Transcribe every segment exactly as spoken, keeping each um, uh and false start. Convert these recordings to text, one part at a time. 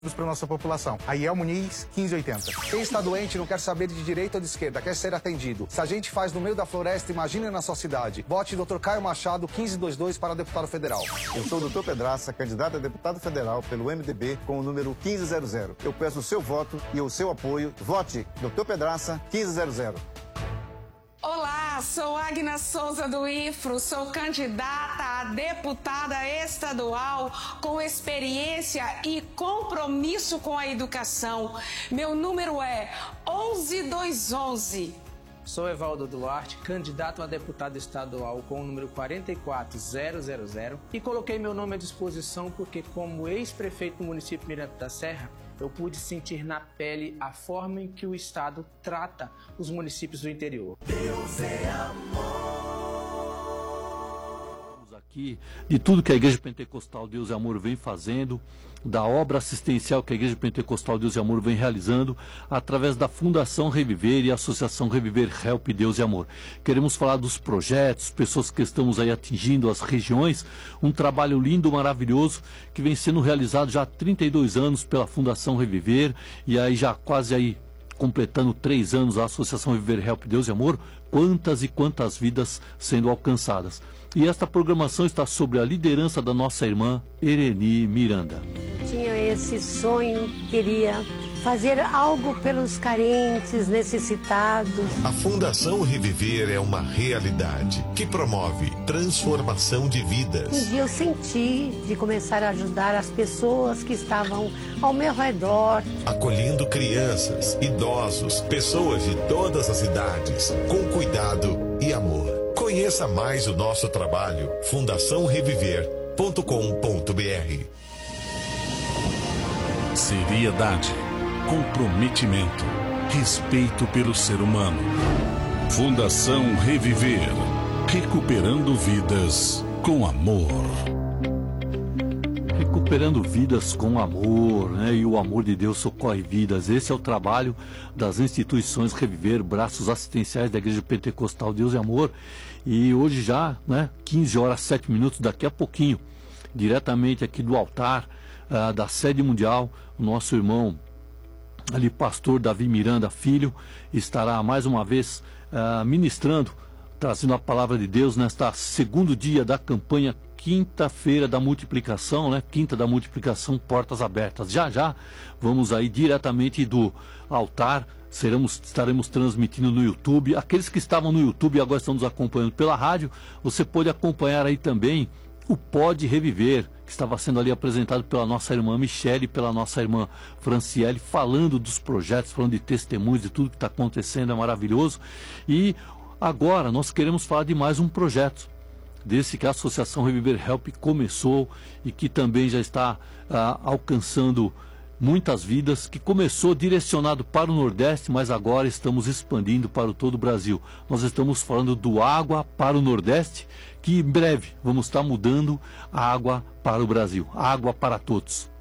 para a nossa população. Aiel Muniz, quinze oitenta. Quem está doente não quer saber de direita ou de esquerda, quer ser atendido. Se a gente faz no meio da floresta, imagine na sua cidade. Vote doutor Caio Machado, quinze vinte e dois para deputado federal. Eu sou o doutor Pedraça, candidato a deputado federal pelo M D B com o número quinze zero zero. Eu peço o seu voto e o seu apoio. Vote doutor Pedraça, quinze zero zero. Olá, sou Agna Souza do IFRO, sou candidata a deputada estadual com experiência e compromisso com a educação. Meu número é onze dois onze. Sou Evaldo Duarte, candidato a deputado estadual com o número quatro quatro zero zero zero e coloquei meu nome à disposição porque, como ex-prefeito do município Miranda da Serra, eu pude sentir na pele a forma em que o Estado trata os municípios do interior. Deus é amor. Aqui, de tudo que a Igreja Pentecostal Deus e Amor vem fazendo, da obra assistencial que a Igreja Pentecostal Deus e Amor vem realizando, através da Fundação Reviver e a Associação Reviver Help Deus e Amor. Queremos falar dos projetos, pessoas que estamos aí atingindo as regiões, um trabalho lindo, maravilhoso, que vem sendo realizado já há trinta e dois anos pela Fundação Reviver, e aí já quase aí completando três anos a Associação Reviver Help Deus e Amor, quantas e quantas vidas sendo alcançadas. E esta programação está sobre a liderança da nossa irmã Ereni Miranda. Tinha esse sonho, queria fazer algo pelos carentes, necessitados. A Fundação Reviver é uma realidade que promove transformação de vidas. Um dia eu senti de começar a ajudar as pessoas que estavam ao meu redor. Acolhendo crianças, idosos, pessoas de todas as idades, com cuidado e amor. Conheça mais o nosso trabalho, fundação reviver ponto com ponto br. Seriedade, comprometimento, respeito pelo ser humano. Fundação Reviver, recuperando vidas com amor. Recuperando vidas com amor, né? E o amor de Deus socorre vidas. Esse é o trabalho das instituições Reviver, braços assistenciais da Igreja Pentecostal Deus e Amor. E hoje já, né, quinze horas, sete minutos, daqui a pouquinho, diretamente aqui do altar uh, da sede mundial, o nosso irmão ali, pastor Davi Miranda Filho, estará mais uma vez uh, ministrando, trazendo a palavra de Deus nesta segundo dia da campanha quinta-feira da multiplicação, né? Quinta da multiplicação, portas abertas. Já já vamos aí diretamente do altar, seremos, estaremos transmitindo no YouTube. Aqueles que estavam no YouTube e agora estão nos acompanhando pela rádio, você pode acompanhar aí também o Pode Reviver, que estava sendo ali apresentado pela nossa irmã Michele e pela nossa irmã Franciele, falando dos projetos, falando de testemunhos, de tudo que está acontecendo, é maravilhoso. E agora nós queremos falar de mais um projeto, desse que a Associação Reviver Help começou e que também já está ah, alcançando muitas vidas, que começou direcionado para o Nordeste, mas agora estamos expandindo para o todo o Brasil. Nós estamos falando do Água para o Nordeste, que em breve vamos estar mudando a água para o Brasil, água para todos.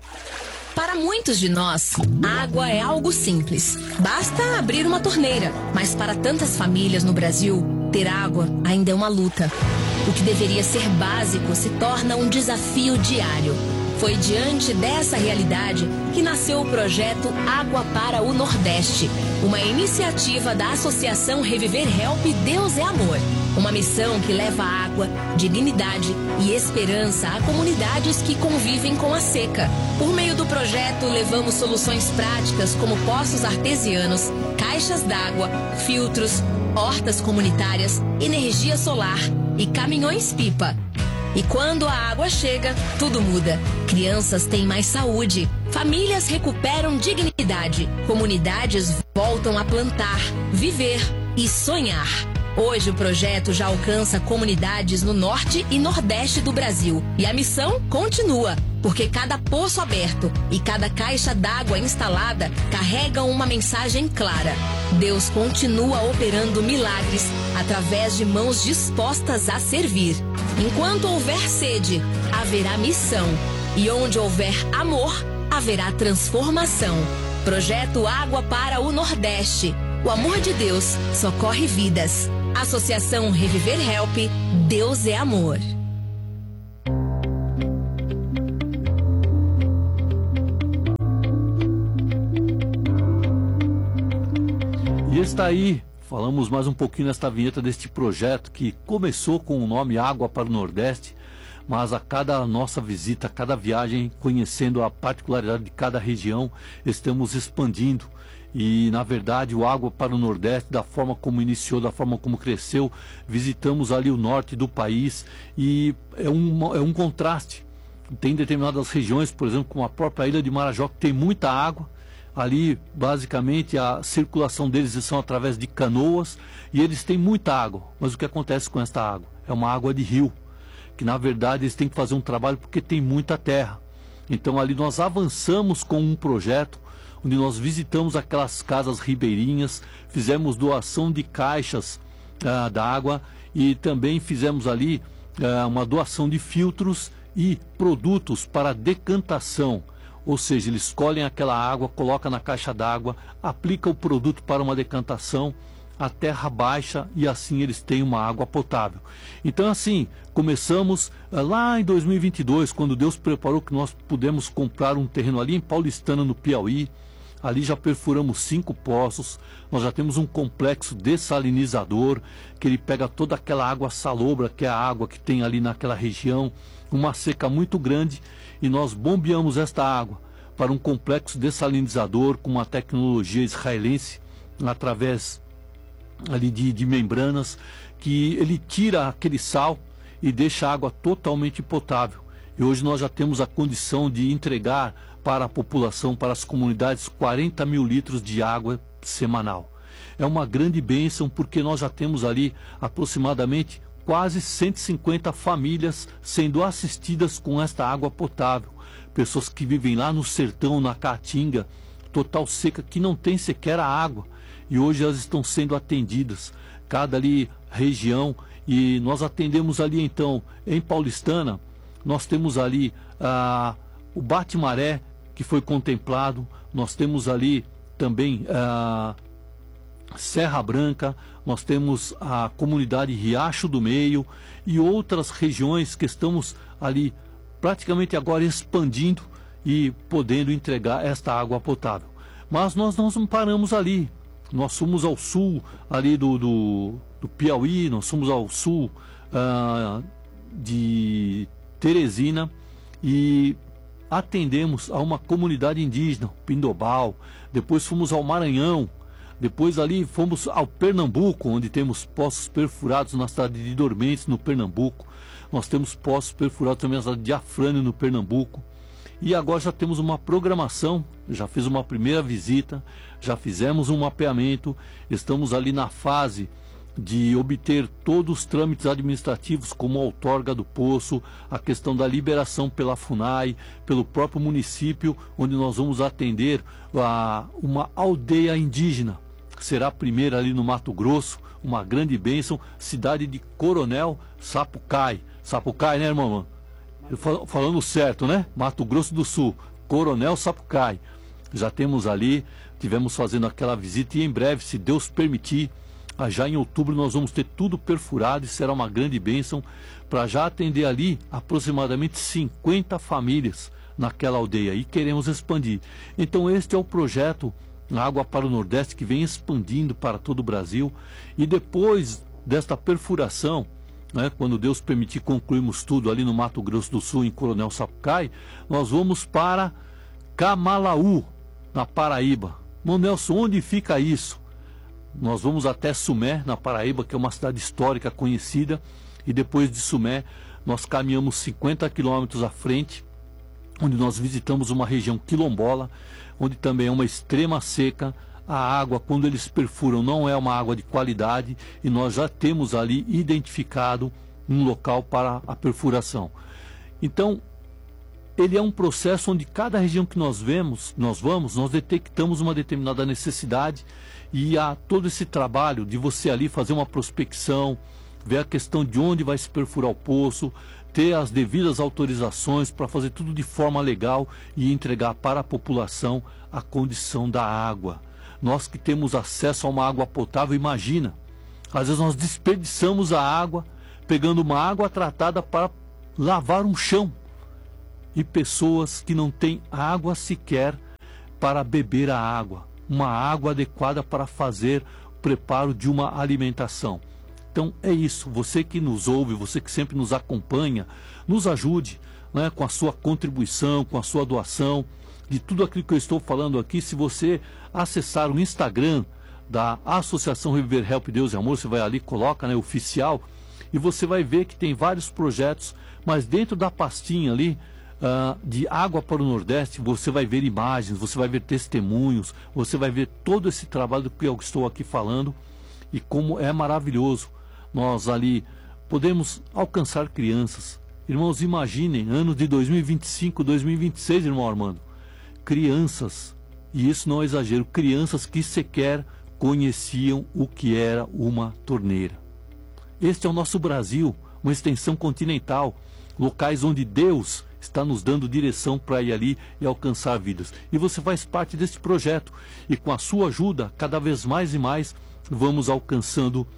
Para muitos de nós, água é algo simples. Basta abrir uma torneira. Mas para tantas famílias no Brasil, ter água ainda é uma luta. O que deveria ser básico se torna um desafio diário. Foi diante dessa realidade que nasceu o projeto Água para o Nordeste, uma iniciativa da Associação Reviver Help Deus é Amor. Uma missão que leva água, dignidade e esperança a comunidades que convivem com a seca. Por meio do projeto, levamos soluções práticas como poços artesianos, caixas d'água, filtros, hortas comunitárias, energia solar e caminhões-pipa. E quando a água chega, tudo muda. Crianças têm mais saúde, famílias recuperam dignidade, comunidades voltam a plantar, viver e sonhar. Hoje o projeto já alcança comunidades no norte e nordeste do Brasil. E a missão continua, porque cada poço aberto e cada caixa d'água instalada carregam uma mensagem clara. Deus continua operando milagres através de mãos dispostas a servir. Enquanto houver sede, haverá missão. E onde houver amor, haverá transformação. Projeto Água para o Nordeste. O amor de Deus socorre vidas. Associação Reviver Help, Deus é Amor. E está aí, falamos mais um pouquinho nesta vinheta deste projeto que começou com o nome Água para o Nordeste, mas a cada nossa visita, a cada viagem, conhecendo a particularidade de cada região, estamos expandindo. E, na verdade, o Água para o Nordeste, da forma como iniciou, da forma como cresceu, visitamos ali o norte do país e é um, é um contraste. Tem determinadas regiões, por exemplo, como a própria ilha de Marajó, que tem muita água. Ali, basicamente, a circulação deles são através de canoas e eles têm muita água. Mas o que acontece com esta água? É uma água de rio, que na verdade eles têm que fazer um trabalho porque tem muita terra. Então ali nós avançamos com um projeto onde nós visitamos aquelas casas ribeirinhas, fizemos doação de caixas ah, da água e também fizemos ali ah, uma doação de filtros e produtos para decantação. Ou seja, eles escolhem aquela água, colocam na caixa d'água, aplicam o produto para uma decantação, a terra baixa e assim eles têm uma água potável. Então assim, começamos uh, lá em dois mil e vinte e dois, quando Deus preparou que nós pudemos comprar um terreno ali em Paulistana, no Piauí. Ali já perfuramos cinco poços, nós já temos um complexo dessalinizador, que ele pega toda aquela água salobra, que é a água que tem ali naquela região, uma seca muito grande, e nós bombeamos esta água para um complexo dessalinizador com uma tecnologia israelense, através ali de, de membranas, que ele tira aquele sal e deixa a água totalmente potável. E hoje nós já temos a condição de entregar para a população, para as comunidades, quarenta mil litros de água semanal. É uma grande bênção porque nós já temos ali aproximadamente quase cento e cinquenta famílias sendo assistidas com esta água potável. Pessoas que vivem lá no sertão, na Caatinga, total seca, que não tem sequer a água. E hoje elas estão sendo atendidas, cada ali região, e nós atendemos ali então, em Paulistana, nós temos ali ah, o Bate-Maré, que foi contemplado, nós temos ali também ah, Serra Branca, nós temos a comunidade Riacho do Meio e outras regiões que estamos ali praticamente agora expandindo e podendo entregar esta água potável. Mas nós não paramos ali. Nós somos ao sul ali do, do, do Piauí, nós somos ao sul ah, de Teresina e atendemos a uma comunidade indígena, Pindobal. Depois fomos ao Maranhão, depois ali fomos ao Pernambuco, onde temos poços perfurados na cidade de Dormentes, no Pernambuco. Nós temos poços perfurados também na cidade de Afrânio, no Pernambuco. E agora já temos uma programação, já fiz uma primeira visita, já fizemos um mapeamento, estamos ali na fase de obter todos os trâmites administrativos, como a outorga do poço, a questão da liberação pela FUNAI, pelo próprio município, onde nós vamos atender a uma aldeia indígena, que será a primeira ali no Mato Grosso, uma grande bênção, cidade de Coronel Sapucaí. Sapucaí, né, irmão? Falando certo, né? Mato Grosso do Sul, Coronel Sapucaí. Já temos ali, tivemos fazendo aquela visita e em breve, se Deus permitir, já em outubro nós vamos ter tudo perfurado e será uma grande bênção para já atender ali aproximadamente cinquenta famílias naquela aldeia e queremos expandir. Então este é o projeto Água para o Nordeste que vem expandindo para todo o Brasil e depois desta perfuração, né, quando Deus permitir concluirmos tudo ali no Mato Grosso do Sul, em Coronel Sapucaí, nós vamos para Camalaú, na Paraíba. Irmão Nelson, onde fica isso? Nós vamos até Sumé, na Paraíba, que é uma cidade histórica conhecida, e depois de Sumé nós caminhamos cinquenta quilômetros à frente, onde nós visitamos uma região quilombola, onde também é uma extrema seca. A água, quando eles perfuram, não é uma água de qualidade e nós já temos ali identificado um local para a perfuração. Então, ele é um processo onde cada região que nós vemos, nós vamos, nós detectamos uma determinada necessidade e há todo esse trabalho de você ali fazer uma prospecção, ver a questão de onde vai se perfurar o poço, ter as devidas autorizações para fazer tudo de forma legal e entregar para a população a condição da água. Nós que temos acesso a uma água potável, imagina, às vezes nós desperdiçamos a água, pegando uma água tratada para lavar um chão. E pessoas que não têm água sequer para beber a água, uma água adequada para fazer preparo de uma alimentação. Então é isso, você que nos ouve, você que sempre nos acompanha, nos ajude, né, com a sua contribuição, com a sua doação, de tudo aquilo que eu estou falando aqui. Se você acessar o Instagram da Associação Reviver Help Deus e Amor, você vai ali, coloca, né, oficial, e você vai ver que tem vários projetos, mas dentro da pastinha ali, uh, de Água para o Nordeste, você vai ver imagens, você vai ver testemunhos, você vai ver todo esse trabalho que eu estou aqui falando, e como é maravilhoso nós ali podemos alcançar crianças. Irmãos, imaginem, anos de dois mil e vinte e cinco, dois mil e vinte e seis, irmão Armando, crianças, e isso não é exagero, crianças que sequer conheciam o que era uma torneira. Este é o nosso Brasil, uma extensão continental, locais onde Deus está nos dando direção para ir ali e alcançar vidas. E você faz parte desse projeto, e com a sua ajuda, cada vez mais e mais, vamos alcançando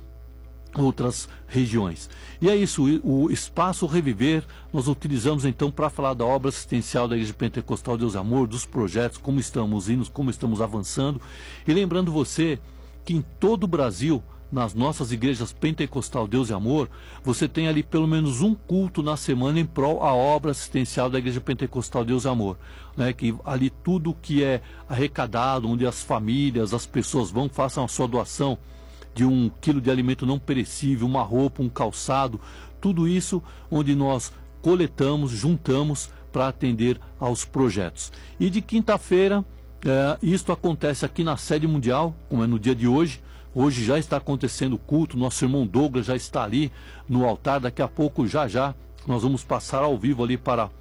outras regiões. E é isso, o Espaço Reviver nós utilizamos então para falar da obra assistencial da Igreja Pentecostal Deus e Amor, dos projetos, como estamos indo, como estamos avançando. E lembrando você que em todo o Brasil, nas nossas igrejas Pentecostal Deus e Amor, você tem ali pelo menos um culto na semana em prol à obra assistencial da Igreja Pentecostal Deus e Amor, né? Que ali tudo que é arrecadado, onde as famílias, as pessoas vão, façam a sua doação de um quilo de alimento não perecível, uma roupa, um calçado, tudo isso onde nós coletamos, juntamos para atender aos projetos. E de quinta-feira, é, isto acontece aqui na sede mundial, como é no dia de hoje. Hoje já está acontecendo o culto, nosso irmão Douglas já está ali no altar, daqui a pouco, já já, nós vamos passar ao vivo ali para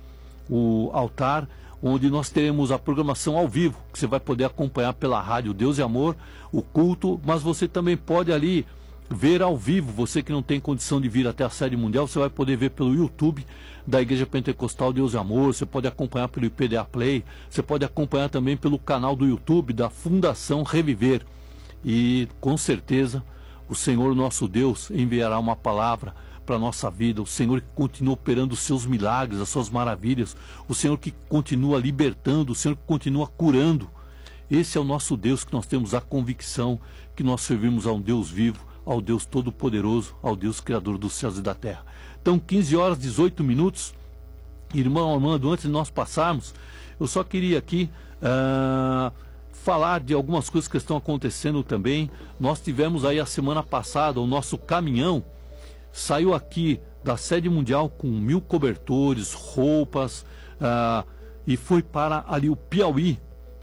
o altar, onde nós teremos a programação ao vivo, que você vai poder acompanhar pela rádio Deus e Amor, o culto, mas você também pode ali ver ao vivo, você que não tem condição de vir até a sede mundial, você vai poder ver pelo YouTube da Igreja Pentecostal Deus e Amor, você pode acompanhar pelo I P D A Play, você pode acompanhar também pelo canal do YouTube da Fundação Reviver. E com certeza o Senhor nosso Deus enviará uma palavra para a nossa vida, o Senhor que continua operando os seus milagres, as suas maravilhas, o Senhor que continua libertando, o Senhor que continua curando. Esse é o nosso Deus, que nós temos a convicção que nós servimos a um Deus vivo, ao Deus Todo-Poderoso, ao Deus Criador dos céus e da terra. Então, quinze horas e dezoito minutos, irmão Armando, antes de nós passarmos, eu só queria aqui uh, falar de algumas coisas que estão acontecendo também. Nós tivemos aí a semana passada o nosso caminhão, saiu aqui da sede mundial com mil cobertores, roupas, uh, e foi para ali o Piauí,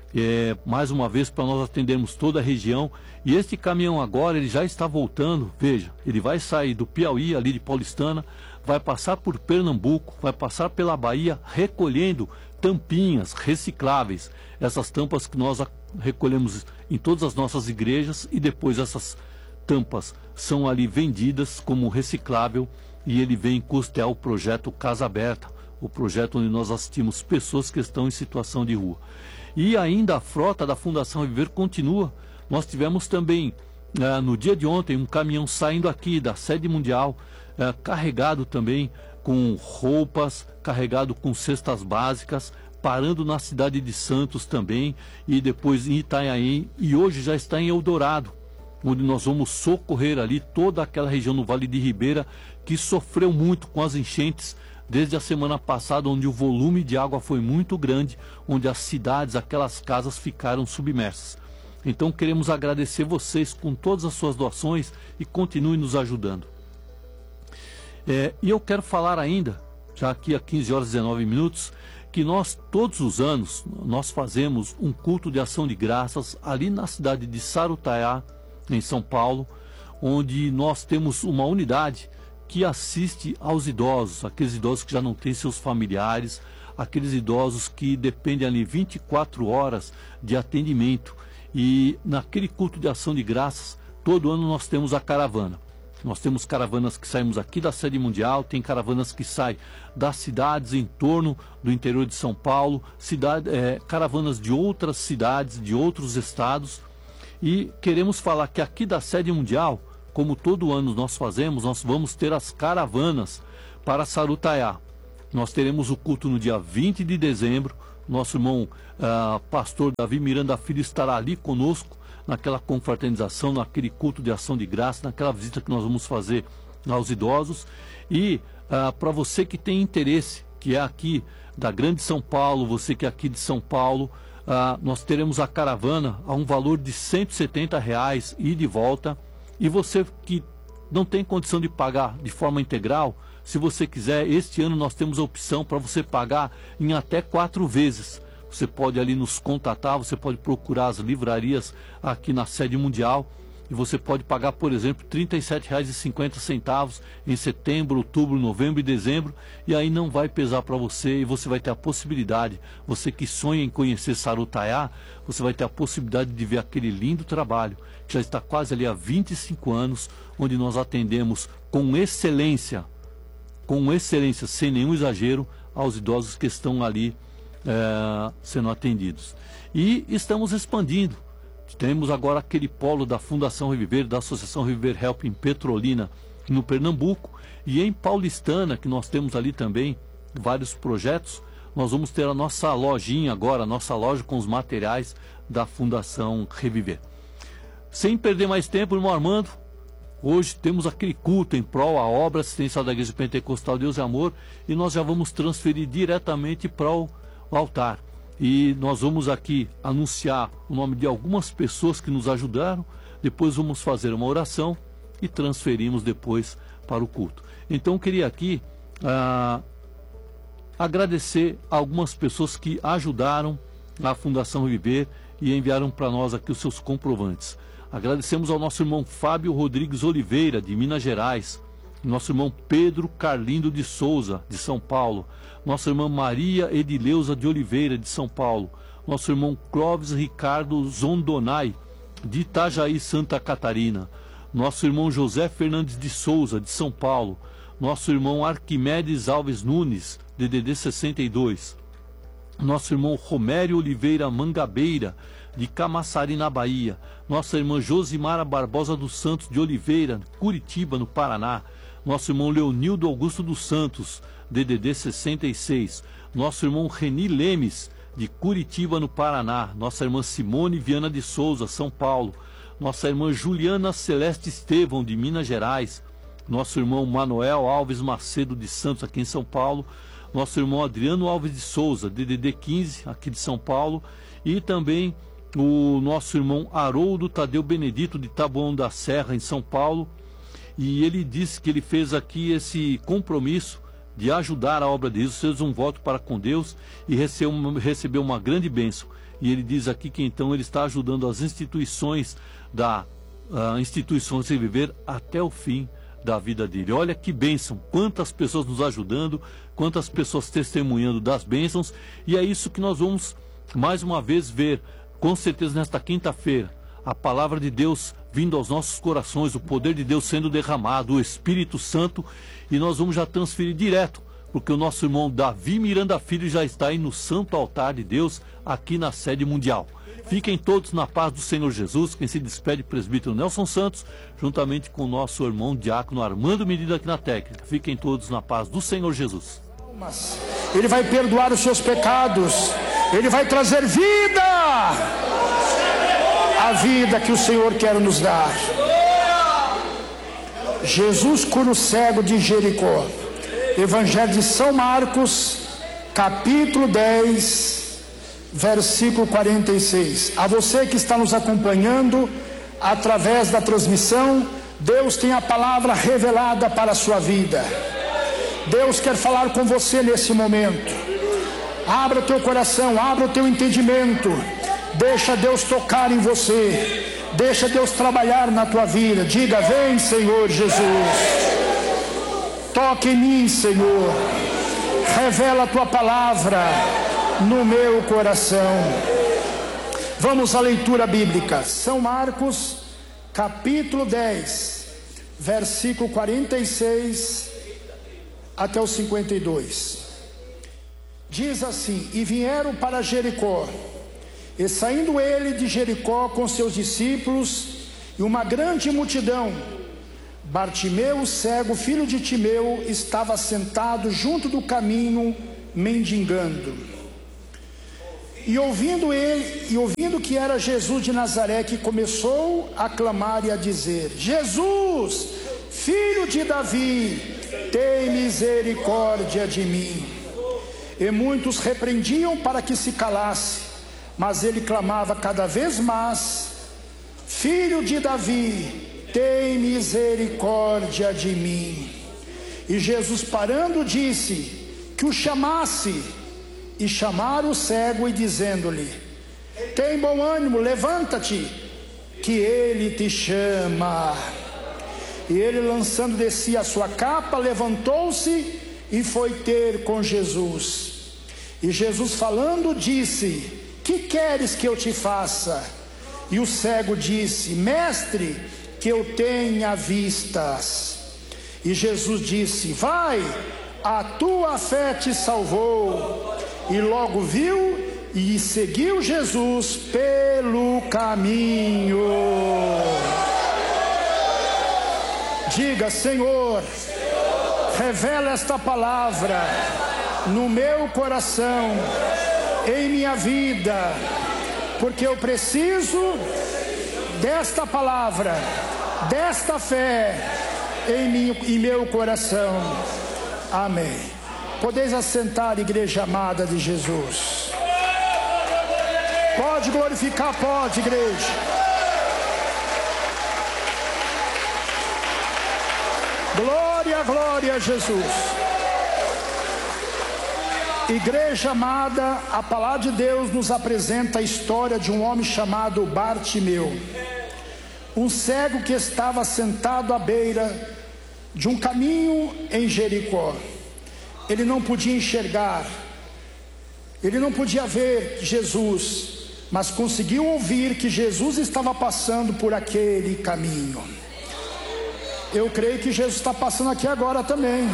é, mais uma vez para nós atendermos toda a região. E este caminhão agora, ele já está voltando, veja, ele vai sair do Piauí, ali de Paulistana, vai passar por Pernambuco, vai passar pela Bahia, recolhendo tampinhas recicláveis, essas tampas que nós recolhemos em todas as nossas igrejas, e depois essas tampas são ali vendidas como reciclável, e ele vem custear o projeto Casa Aberta, o projeto onde nós assistimos pessoas que estão em situação de rua. E ainda a frota da Fundação Reviver continua. Nós tivemos também, eh, no dia de ontem, um caminhão saindo aqui da sede mundial, eh, carregado também com roupas, carregado com cestas básicas, parando na cidade de Santos também, e depois em Itanhaém, e hoje já está em Eldorado, onde nós vamos socorrer ali toda aquela região no Vale de Ribeira, que sofreu muito com as enchentes desde a semana passada, onde o volume de água foi muito grande, onde as cidades, aquelas casas ficaram submersas. Então queremos agradecer vocês com todas as suas doações, e continue nos ajudando. É, e eu quero falar ainda, já aqui a quinze horas e dezenove minutos, que nós todos os anos, nós fazemos um culto de ação de graças ali na cidade de Sarutaiá, em São Paulo, onde nós temos uma unidade que assiste aos idosos, aqueles idosos que já não têm seus familiares, aqueles idosos que dependem ali vinte e quatro horas de atendimento. E naquele culto de ação de graças, todo ano nós temos a caravana. Nós temos caravanas que saímos aqui da sede mundial, tem caravanas que saem das cidades em torno do interior de São Paulo, cidade, é, caravanas de outras cidades, de outros estados. E queremos falar que aqui da sede mundial, como todo ano nós fazemos, nós vamos ter as caravanas para Sarutaiá. Nós teremos o culto no dia vinte de dezembro, nosso irmão uh, pastor Davi Miranda Filho estará ali conosco naquela confraternização, naquele culto de ação de graça, naquela visita que nós vamos fazer aos idosos. E ah, para você que tem interesse, que é aqui da Grande São Paulo, você que é aqui de São Paulo, ah, nós teremos a caravana a um valor de cento e setenta reais ida e de volta. E você que não tem condição de pagar de forma integral, se você quiser, este ano nós temos a opção para você pagar em até quatro vezes. Você pode ali nos contatar, você pode procurar as livrarias aqui na sede mundial e você pode pagar, por exemplo, trinta e sete reais e cinquenta centavos em setembro, outubro, novembro e dezembro, e aí não vai pesar para você e você vai ter a possibilidade, você que sonha em conhecer Sarutaiá, você vai ter a possibilidade de ver aquele lindo trabalho, que já está quase ali há vinte e cinco anos, onde nós atendemos com excelência, com excelência, sem nenhum exagero, aos idosos que estão ali É, sendo atendidos. E estamos expandindo. Temos agora aquele polo da Fundação Reviver, da Associação Reviver Help em Petrolina, no Pernambuco, e em Paulistana, que nós temos ali também vários projetos. Nós vamos ter a nossa lojinha agora, a nossa loja com os materiais da Fundação Reviver. Sem perder mais tempo, irmão Armando, hoje temos aquele culto em prol à obra assistencial da Igreja Pentecostal Deus e Amor, e nós já vamos transferir diretamente para o altar, e nós vamos aqui anunciar o nome de algumas pessoas que nos ajudaram, depois vamos fazer uma oração e transferimos depois para o culto. Então eu queria aqui ah, agradecer a algumas pessoas que ajudaram a Fundação Reviver e enviaram para nós aqui os seus comprovantes. Agradecemos ao nosso irmão Fábio Rodrigues Oliveira, de Minas Gerais, nosso irmão Pedro Carlindo de Souza, de São Paulo, nossa irmã Maria Edileuza de Oliveira, de São Paulo, nosso irmão Clóvis Ricardo Zondonai, de Itajaí, Santa Catarina, nosso irmão José Fernandes de Souza, de São Paulo, nosso irmão Arquimedes Alves Nunes, D D D sessenta e dois, nosso irmão Romério Oliveira Mangabeira, de Camaçari, na Bahia, nossa irmã Josimara Barbosa dos Santos de Oliveira, Curitiba, no Paraná, nosso irmão Leonildo Augusto dos Santos, D D D sessenta e seis, nosso irmão Reni Lemes, de Curitiba, no Paraná, nossa irmã Simone Viana de Souza, São Paulo, nossa irmã Juliana Celeste Estevão, de Minas Gerais, nosso irmão Manuel Alves Macedo de Santos, aqui em São Paulo, nosso irmão Adriano Alves de Souza, D D D quinze, aqui de São Paulo, e também o nosso irmão Haroldo Tadeu Benedito, de Taboão da Serra, em São Paulo. E ele disse que ele fez aqui esse compromisso de ajudar a obra de Deus, fez um voto para com Deus e recebeu uma, recebeu uma grande bênção. E ele diz aqui que então ele está ajudando as instituições da uh, instituições de viver até o fim da vida dele. Olha que bênção, quantas pessoas nos ajudando, quantas pessoas testemunhando das bênçãos, e é isso que nós vamos mais uma vez ver, com certeza nesta quinta-feira, a palavra de Deus vindo aos nossos corações, o poder de Deus sendo derramado, o Espírito Santo, e nós vamos já transferir direto, porque o nosso irmão Davi Miranda Filho já está aí no santo altar de Deus, aqui na sede mundial. Fiquem todos na paz do Senhor Jesus. Quem se despede, presbítero Nelson Santos, juntamente com o nosso irmão diácono Armando Medida aqui na técnica. Fiquem todos na paz do Senhor Jesus. Ele vai perdoar os seus pecados, Ele vai trazer vida, a vida que o Senhor quer nos dar. Jesus cura o cego de Jericó. Evangelho de São Marcos, capítulo dez, versículo quarenta e seis. A você que está nos acompanhando através da transmissão, Deus tem a palavra revelada para a sua vida. Deus quer falar com você nesse momento. Abra o teu coração, abra o teu entendimento. Deixa Deus tocar em você. Deixa Deus trabalhar na tua vida. Diga: vem, Senhor Jesus. Toque em mim, Senhor. Revela a tua palavra no meu coração. Vamos à leitura bíblica. São Marcos, capítulo dez, versículo quarenta e seis até o cinquenta e dois. Diz assim: e vieram para Jericó, e saindo ele de Jericó com seus discípulos e uma grande multidão, Bartimeu, o cego, filho de Timeu, estava sentado junto do caminho, mendigando. E ouvindo ele, e ouvindo que era Jesus de Nazaré, que começou a clamar e a dizer: Jesus, filho de Davi, tem misericórdia de mim. E muitos repreendiam para que se calasse, mas ele clamava cada vez mais: Filho de Davi, tem misericórdia de mim. E Jesus, parando, disse que o chamasse. E chamaram o cego e dizendo-lhe: tem bom ânimo, levanta-te, que ele te chama. E ele, lançando de si a sua capa, levantou-se e foi ter com Jesus. E Jesus, falando, disse: que queres que eu te faça? E o cego disse: mestre, que eu tenha vistas. E Jesus disse: vai, a tua fé te salvou. E logo viu e seguiu Jesus pelo caminho. Diga: Senhor, revela esta palavra no meu coração, em minha vida, porque eu preciso desta palavra, desta fé em, mim, em meu coração. Amém. Podeis assentar, igreja amada de Jesus. Pode glorificar, pode, igreja. Glória, glória a Jesus. Igreja amada, a palavra de Deus nos apresenta a história de um homem chamado Bartimeu, um cego que estava sentado à beira de um caminho em Jericó. Ele não podia enxergar, ele não podia ver Jesus, mas conseguiu ouvir que Jesus estava passando por aquele caminho. Eu creio que Jesus está passando aqui agora também.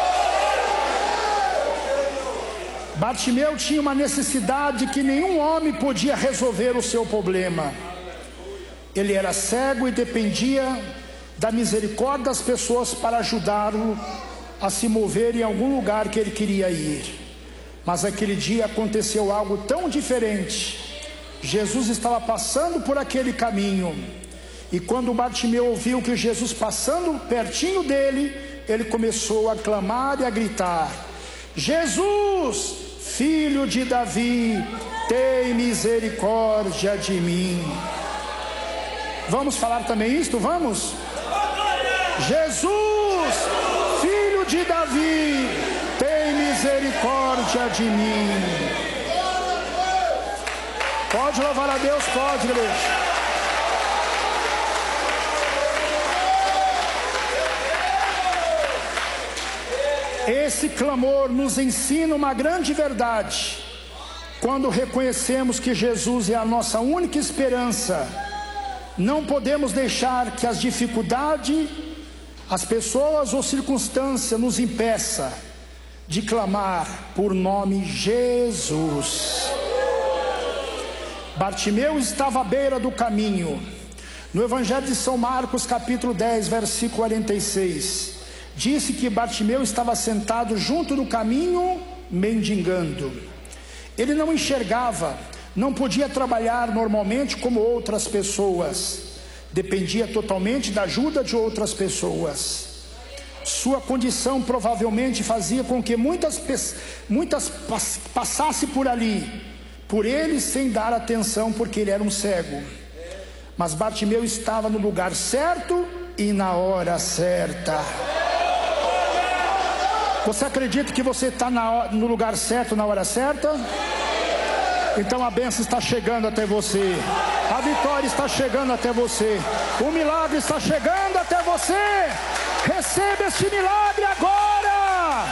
Bartimeu tinha uma necessidade que nenhum homem podia resolver o seu problema. Ele era cego e dependia da misericórdia das pessoas para ajudá-lo a se mover em algum lugar que ele queria ir. Mas aquele dia aconteceu algo tão diferente. Jesus estava passando por aquele caminho, e quando Bartimeu ouviu que Jesus passando pertinho dele, ele começou a clamar e a gritar: Jesus, filho de Davi, tem misericórdia de mim. Vamos falar também isto? Vamos? Jesus, filho de Davi, tem misericórdia de mim. Pode louvar a Deus, pode, igreja. Esse clamor nos ensina uma grande verdade. Quando reconhecemos que Jesus é a nossa única esperança, não podemos deixar que as dificuldades, as pessoas ou circunstâncias nos impeça de clamar por nome Jesus. Bartimeu estava à beira do caminho. No Evangelho de São Marcos, capítulo dez, versículo quarenta e seis, disse que Bartimeu estava sentado junto do caminho, mendigando. Ele não enxergava, não podia trabalhar normalmente como outras pessoas, dependia totalmente da ajuda de outras pessoas. Sua condição provavelmente fazia com que muitas, muitas passassem por ali, por ele, sem dar atenção, porque ele era um cego. Mas Bartimeu estava no lugar certo e na hora certa. Você acredita que você está no lugar certo, na hora certa? Então a bênção está chegando até você, a vitória está chegando até você, o milagre está chegando até você. Receba este milagre agora.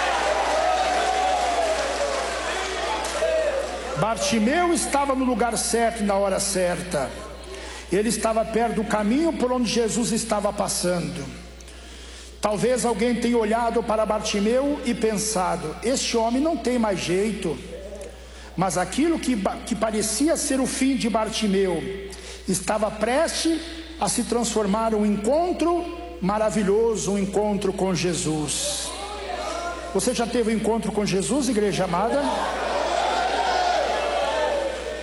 Bartimeu estava no lugar certo e na hora certa. Ele estava perto do caminho por onde Jesus estava passando. Talvez alguém tenha olhado para Bartimeu e pensado: este homem não tem mais jeito. Mas aquilo que, que parecia ser o fim de Bartimeu estava prestes a se transformar em um encontro maravilhoso, um encontro com Jesus. Você já teve um encontro com Jesus, igreja amada?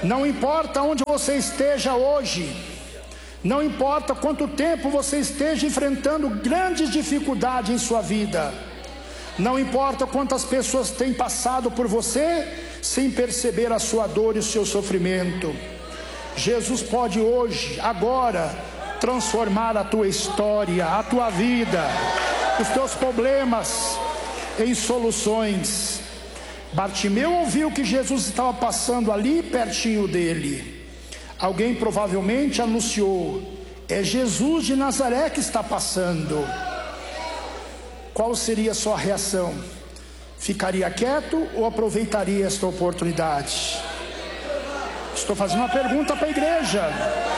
Não importa onde você esteja hoje, não importa quanto tempo você esteja enfrentando grandes dificuldades em sua vida, não importa quantas pessoas têm passado por você sem perceber a sua dor e o seu sofrimento, Jesus pode hoje, agora, transformar a tua história, a tua vida, os teus problemas em soluções. Bartimeu ouviu que Jesus estava passando ali pertinho dele. Alguém provavelmente anunciou: é Jesus de Nazaré que está passando. Qual seria a sua reação? Ficaria quieto ou aproveitaria esta oportunidade? Estou fazendo uma pergunta para a igreja.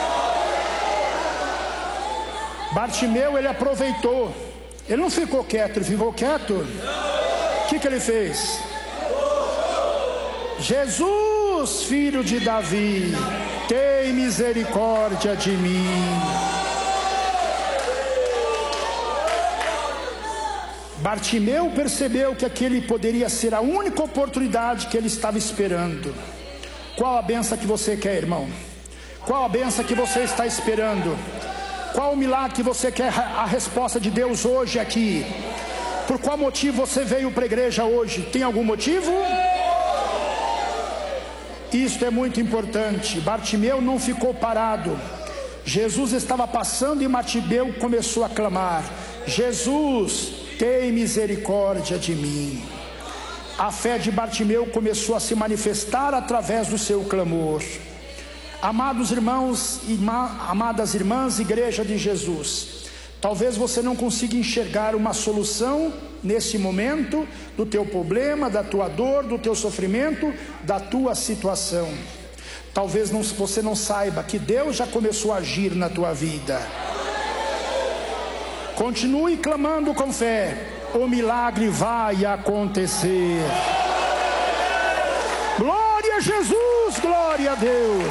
Bartimeu, ele aproveitou. Ele não ficou quieto, ele ficou quieto. O que que ele fez? Jesus, filho de Davi, tem misericórdia de mim. Bartimeu percebeu que aquele poderia ser a única oportunidade que ele estava esperando. Qual a benção que você quer, irmão? Qual a benção que você está esperando? Qual o milagre que você quer a resposta de Deus hoje aqui? Por qual motivo você veio para a igreja hoje? Tem algum motivo? Isto é muito importante. Bartimeu não ficou parado. Jesus estava passando e Bartimeu começou a clamar: Jesus, tem misericórdia de mim. A fé de Bartimeu começou a se manifestar através do seu clamor. Amados irmãos e amadas irmãs, igreja de Jesus, talvez você não consiga enxergar uma solução nesse momento do teu problema, da tua dor, do teu sofrimento, da tua situação. Talvez não, você não saiba que Deus já começou a agir na tua vida. Continue clamando com fé, o milagre vai acontecer. Glória a Jesus, glória a Deus.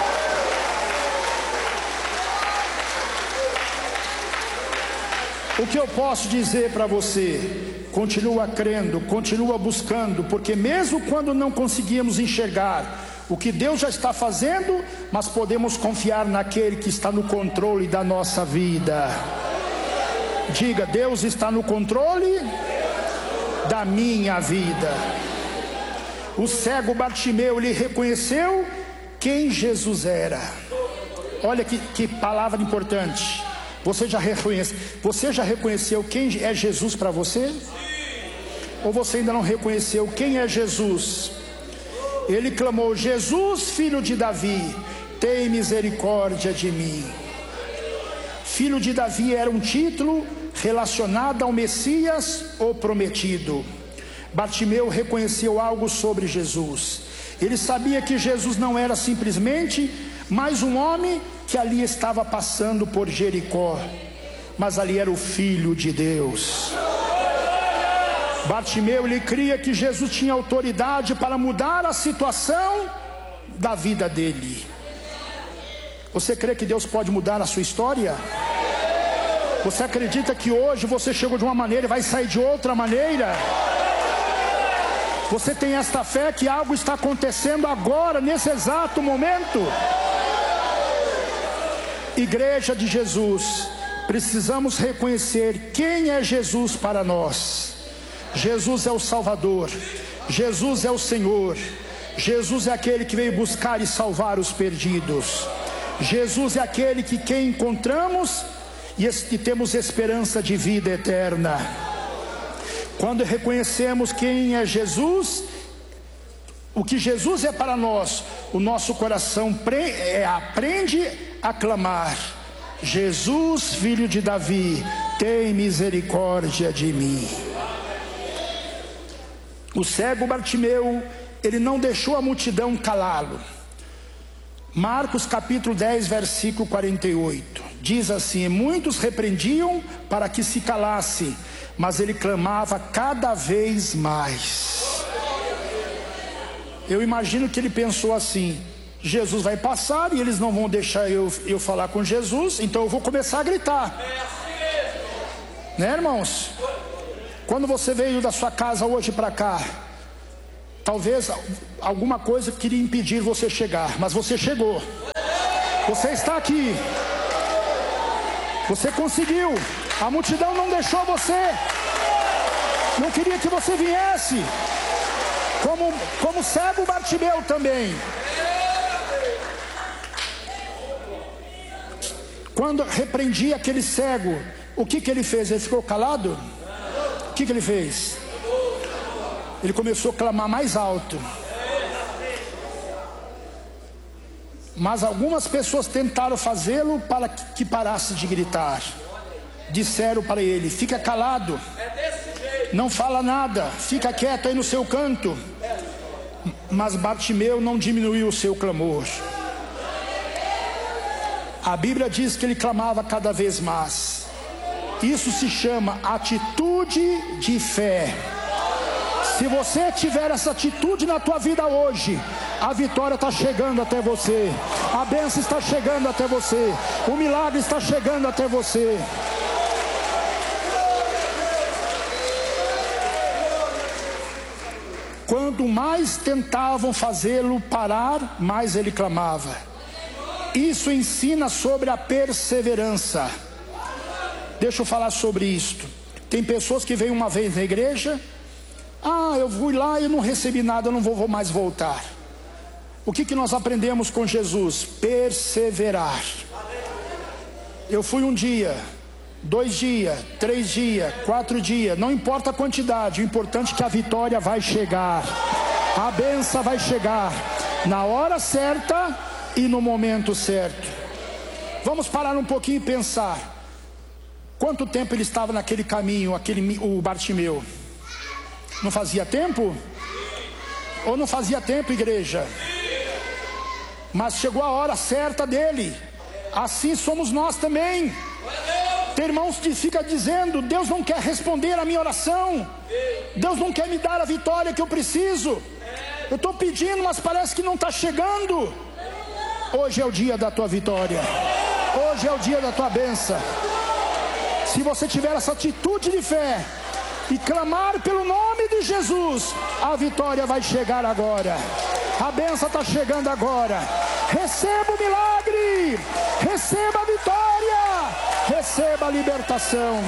O que eu posso dizer para você? Continua crendo, continua buscando, porque mesmo quando não conseguimos enxergar o que Deus já está fazendo, mas podemos confiar naquele que está no controle da nossa vida. Diga: Deus está no controle da minha vida. O cego Bartimeu, ele reconheceu quem Jesus era. Olha que, que palavra importante. Você já reconhece, você já reconheceu quem é Jesus para você? Ou você ainda não reconheceu quem é Jesus? Ele clamou: Jesus, filho de Davi, tem misericórdia de mim. Filho de Davi era um título relacionado ao Messias, o prometido. Bartimeu reconheceu algo sobre Jesus. Ele sabia que Jesus não era simplesmente mais um homem que ali estava passando por Jericó, mas ali era o Filho de Deus. Bartimeu, ele cria que Jesus tinha autoridade para mudar a situação da vida dele. Você crê que Deus pode mudar a sua história? Você acredita que hoje você chegou de uma maneira e vai sair de outra maneira? Você tem esta fé que algo está acontecendo agora, nesse exato momento? Igreja de Jesus, precisamos reconhecer quem é Jesus para nós. Jesus é o Salvador, Jesus é o Senhor, Jesus é aquele que veio buscar e salvar os perdidos. Jesus é aquele que quem encontramos e, e temos esperança de vida eterna. Quando reconhecemos quem é Jesus, o que Jesus é para nós, o nosso coração pre, é, aprende a clamar: Jesus, filho de Davi, tem misericórdia de mim. O cego Bartimeu, ele não deixou a multidão calá-lo. Marcos capítulo dez, versículo quarenta e oito, diz assim: muitos repreendiam para que se calasse, mas ele clamava cada vez mais. Eu imagino que ele pensou assim: Jesus vai passar e eles não vão deixar eu, eu falar com Jesus, então eu vou começar a gritar. Né, irmãos? Quando você veio da sua casa hoje para cá, Talvez alguma coisa queria impedir você chegar, mas você chegou. Você está aqui. Você conseguiu. A multidão não deixou você. Não queria que você viesse. Como, como cego Bartimeu também. Quando repreendi aquele cego, o que que ele fez? Ele ficou calado? O que que ele fez? Ele começou a clamar mais alto. Mas algumas pessoas tentaram fazê-lo para que parasse de gritar. Disseram para ele: fica calado, não fala nada, fica quieto aí no seu canto. Mas Bartimeu não diminuiu o seu clamor. A Bíblia diz que ele clamava cada vez mais. Isso se chama atitude de fé. Se você tiver essa atitude na tua vida hoje, a vitória está chegando até você, a bênção está chegando até você, o milagre está chegando até você. Quanto mais tentavam fazê-lo parar, mais ele clamava. Isso ensina sobre a perseverança. Deixa eu falar sobre isto. Tem pessoas que vêm uma vez na igreja: ah, eu fui lá e não recebi nada, eu não vou mais voltar. O que que nós aprendemos com Jesus? Perseverar. Eu fui um dia, dois dias, três dias, quatro dias, não importa a quantidade, o importante é que a vitória vai chegar, a bênção vai chegar, na hora certa e no momento certo. Vamos parar um pouquinho e pensar. Quanto tempo ele estava naquele caminho, aquele, o Bartimeu? Não fazia tempo? Ou não fazia tempo, igreja? Mas chegou a hora certa dele. Assim somos nós também. Tem irmãos que ficam dizendo: Deus não quer responder a minha oração, Deus não quer me dar a vitória que eu preciso. Eu estou pedindo, mas parece que não está chegando. Hoje é o dia da tua vitória. Hoje é o dia da tua bênção. Se você tiver essa atitude de fé e clamar pelo nome de Jesus, a vitória vai chegar agora. A bênção está chegando agora. Receba o milagre, receba a vitória, receba a libertação.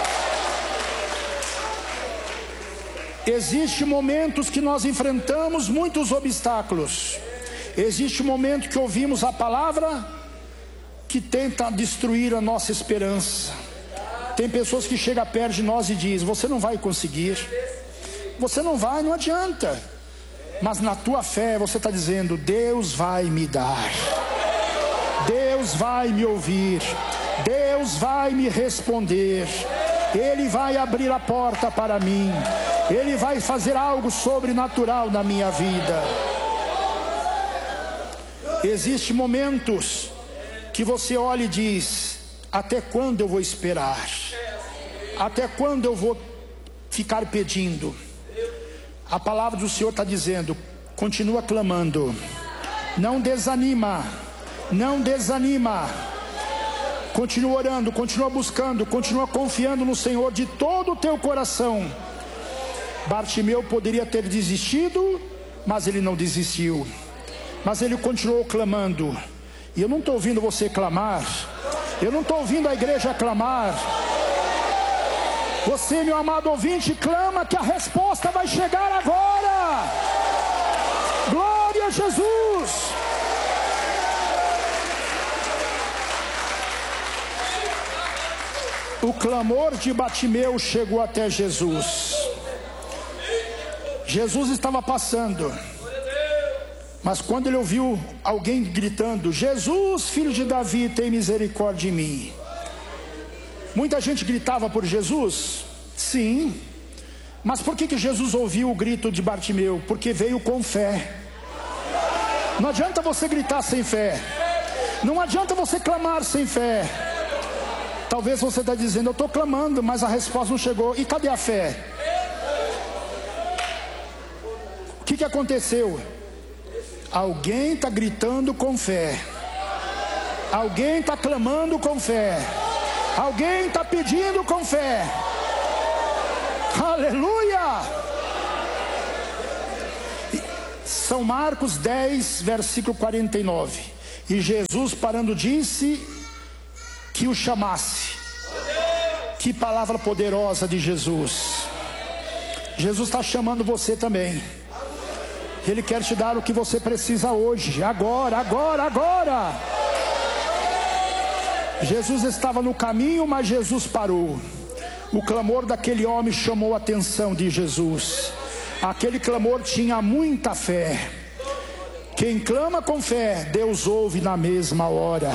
Existem momentos que nós enfrentamos muitos obstáculos. Existe um momento que ouvimos a palavra que tenta destruir a nossa esperança. Tem pessoas que chegam perto de nós e dizem: você não vai conseguir, você não vai, não adianta. Mas na tua fé você está dizendo: Deus vai me dar, Deus vai me ouvir, Deus vai me responder, Ele vai abrir a porta para mim, Ele vai fazer algo sobrenatural na minha vida. Existem momentos que você olha e diz: até quando eu vou esperar? Até quando eu vou ficar pedindo? A palavra do Senhor está dizendo: continua clamando, não desanima, não desanima, continua orando, continua buscando, continua confiando no Senhor de todo o teu coração. Bartimeu poderia ter desistido, mas ele não desistiu, mas ele continuou clamando. E eu não estou ouvindo você clamar, eu não estou ouvindo a igreja clamar. Você, meu amado ouvinte, clama que a resposta vai chegar agora. Glória a Jesus. O clamor de Bartimeu chegou até Jesus. Jesus estava passando, mas quando ele ouviu alguém gritando: Jesus, filho de Davi, tem misericórdia de mim. Muita gente gritava por Jesus? Sim. Mas por que que Jesus ouviu o grito de Bartimeu? Porque veio com fé. Não adianta você gritar sem fé, não adianta você clamar sem fé. Talvez você está dizendo: eu estou clamando, mas a resposta não chegou. E cadê a fé? O que que aconteceu? Alguém está gritando com fé, alguém está clamando com fé, alguém está pedindo com fé. Aleluia! São Marcos dez, versículo quarenta e nove. E Jesus, parando, disse que o chamasse. Que palavra poderosa de Jesus. Jesus está chamando você também. Ele quer te dar o que você precisa hoje, agora, agora, agora. Jesus estava no caminho, mas Jesus parou. O clamor daquele homem chamou a atenção de Jesus. Aquele clamor tinha muita fé. Quem clama com fé, Deus ouve na mesma hora.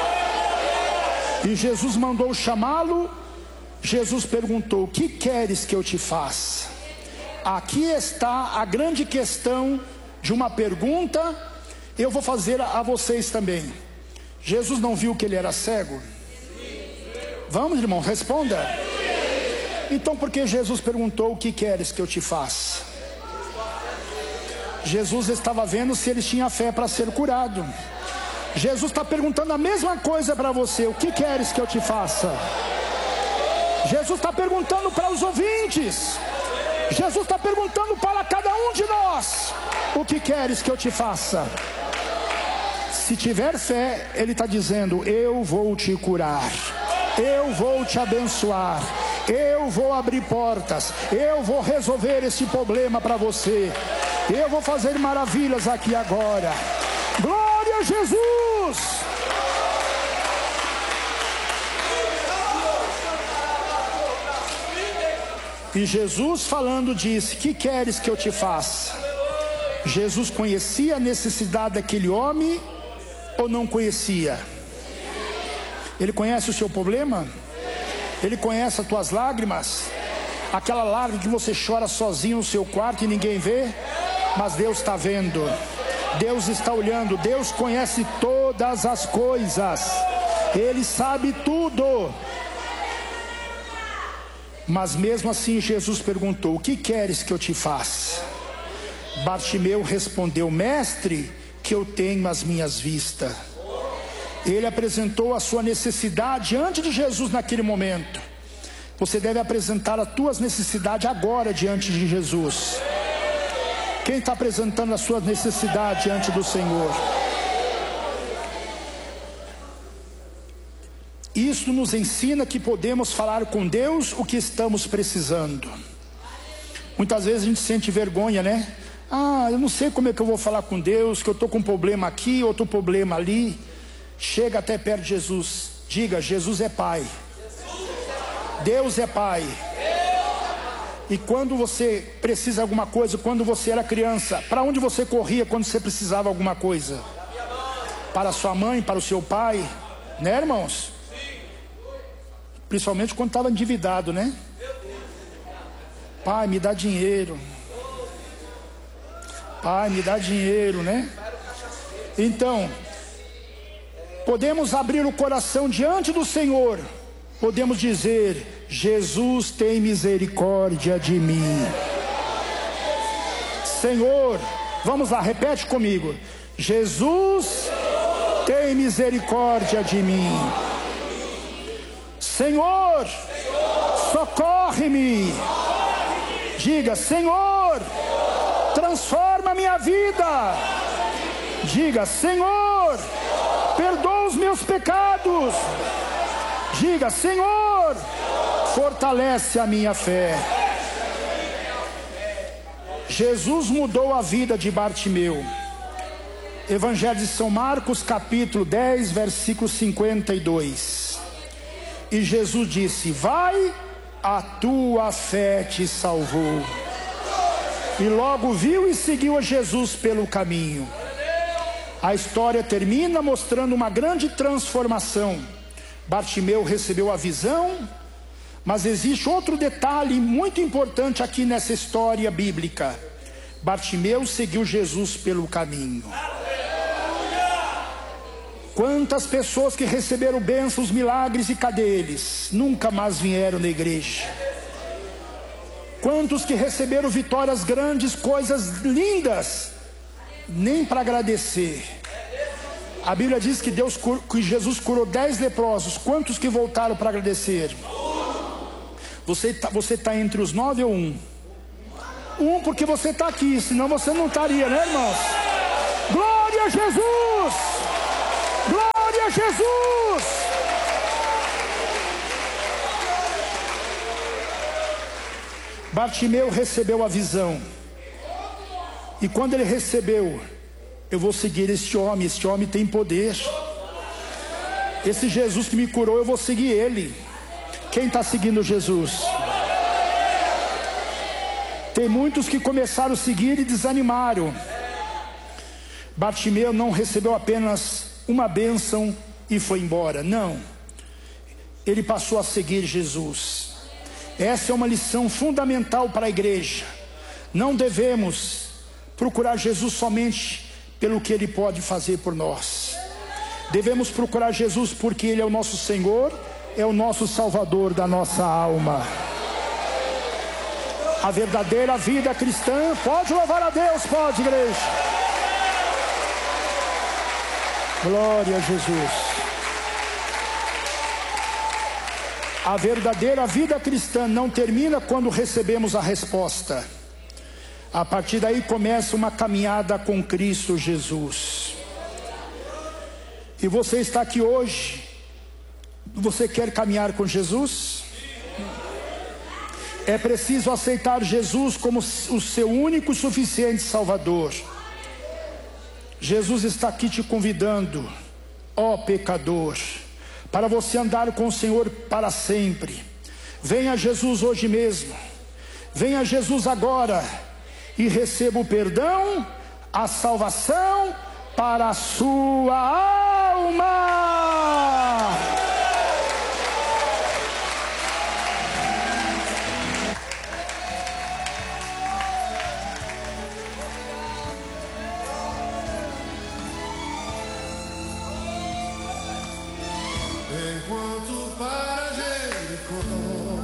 E Jesus mandou chamá-lo. Jesus perguntou: o que queres que eu te faça? Aqui está a grande questão de uma pergunta. Eu vou fazer a vocês também. Jesus não viu que ele era cego? Vamos, irmão, responda. Então por que Jesus perguntou: o que queres que eu te faça? Jesus estava vendo se ele tinha fé para ser curado. Jesus está perguntando a mesma coisa para você: o que queres que eu te faça? Jesus está perguntando para os ouvintes. Jesus está perguntando para cada um de nós: o que queres que eu te faça? Se tiver fé, ele está dizendo: eu vou te curar, eu vou te abençoar, eu vou abrir portas, eu vou resolver esse problema para você, eu vou fazer maravilhas aqui agora. Glória a Jesus! E Jesus falando disse: que queres que eu te faça? Jesus conhecia a necessidade daquele homem ou não conhecia? Ele conhece o seu problema? Ele conhece as tuas lágrimas? Aquela lágrima que você chora sozinho no seu quarto e ninguém vê? Mas Deus está vendo, Deus está olhando, Deus conhece todas as coisas, Ele sabe tudo. Mas mesmo assim Jesus perguntou: o que queres que eu te faça? Bartimeu respondeu: mestre, que eu tenho as minhas vistas. Ele apresentou a sua necessidade diante de Jesus naquele momento. Você deve apresentar as tuas necessidades agora diante de Jesus. Quem está apresentando a sua necessidade diante do Senhor? Isso nos ensina que podemos falar com Deus o que estamos precisando. Muitas vezes a gente sente vergonha, né? Ah, eu não sei como é que eu vou falar com Deus, que eu estou com um problema aqui, outro problema ali. Chega até perto de Jesus. Diga: Jesus é Pai. Deus é Pai. E quando você precisa de alguma coisa, quando você era criança, para onde você corria quando você precisava de alguma coisa? Para a sua mãe, para o seu pai, né, irmãos? Principalmente quando estava endividado, né? Pai, me dá dinheiro. Pai, me dá dinheiro, né? Então, podemos abrir o coração diante do Senhor. Podemos dizer: Jesus tem misericórdia de mim. Senhor, vamos lá, repete comigo: Jesus tem misericórdia de mim. Senhor, socorre-me. Diga: Senhor, transforma a minha vida. Diga: Senhor, perdoa os meus pecados. Diga: Senhor, fortalece a minha fé. Jesus mudou a vida de Bartimeu. Evangelho de São Marcos, capítulo dez, versículo cinquenta e dois. E Jesus disse: vai, a tua fé te salvou. E logo viu e seguiu a Jesus pelo caminho. A história termina mostrando uma grande transformação. Bartimeu recebeu a visão, mas existe outro detalhe muito importante aqui nessa história bíblica. Bartimeu seguiu Jesus pelo caminho. Quantas pessoas que receberam bênçãos, milagres, e cadê eles? Nunca mais vieram na igreja. Quantos que receberam vitórias grandes, coisas lindas, nem para agradecer. A Bíblia diz que, Deus, que Jesus curou dez leprosos. Quantos que voltaram para agradecer? Você está você tá entre os nove ou um? Um, porque você está aqui, senão você não estaria, né, irmãos? Glória a Jesus! Glória a Jesus! Bartimeu recebeu a visão. E quando ele recebeu, eu vou seguir este homem, este homem tem poder. Esse Jesus que me curou, eu vou seguir ele. Quem está seguindo Jesus? Tem muitos que começaram a seguir e desanimaram. Bartimeu não recebeu apenas uma bênção e foi embora. Não. Ele passou a seguir Jesus. Essa é uma lição fundamental para a igreja. Não devemos procurar Jesus somente pelo que Ele pode fazer por nós. Devemos procurar Jesus porque Ele é o nosso Senhor, é o nosso Salvador da nossa alma. A verdadeira vida cristã, pode louvar a Deus, pode, igreja. Glória a Jesus. A verdadeira vida cristã não termina quando recebemos a resposta. A partir daí começa uma caminhada com Cristo Jesus. E você está aqui hoje, você quer caminhar com Jesus? É preciso aceitar Jesus como o seu único e suficiente Salvador. Jesus está aqui te convidando, ó pecador, para você andar com o Senhor para sempre. Venha Jesus hoje mesmo, venha Jesus agora e receba o perdão, a salvação para a sua alma. Enquanto para Jericó